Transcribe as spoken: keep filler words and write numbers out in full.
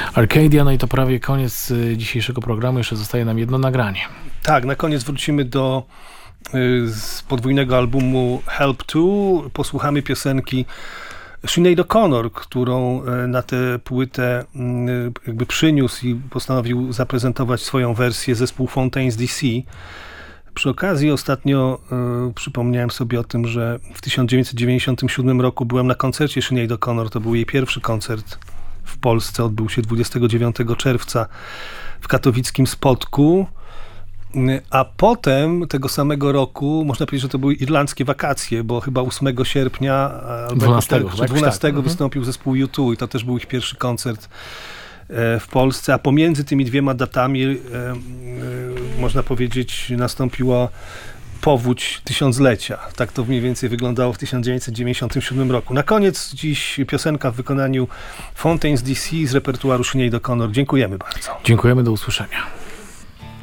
Arcadia, no i to prawie koniec dzisiejszego programu. Jeszcze zostaje nam jedno nagranie. Tak, na koniec wrócimy do z podwójnego albumu Help two. Posłuchamy piosenki Sinead O'Connor, którą na tę płytę jakby przyniósł i postanowił zaprezentować swoją wersję zespół Fontaines D C. Przy okazji ostatnio y, przypomniałem sobie o tym, że w tysiąc dziewięćset dziewięćdziesiątym siódmym roku byłem na koncercie Sinead O'Connor. To był jej pierwszy koncert w Polsce. Odbył się dwudziestego dziewiątego czerwca w katowickim Spodku. A potem tego samego roku, można powiedzieć, że to były irlandzkie wakacje, bo chyba ósmego sierpnia albo dwunastego, tak, tak, dwunastego tak. wystąpił zespół U two i to też był ich pierwszy koncert w Polsce, a pomiędzy tymi dwiema datami e, e, można powiedzieć nastąpiła powódź tysiąclecia. Tak to mniej więcej wyglądało w tysiąc dziewięćset dziewięćdziesiątym siódmym roku. Na koniec dziś piosenka w wykonaniu Fontaines D C z repertuaru Sinead O'Connor. Dziękujemy bardzo. Dziękujemy, do usłyszenia.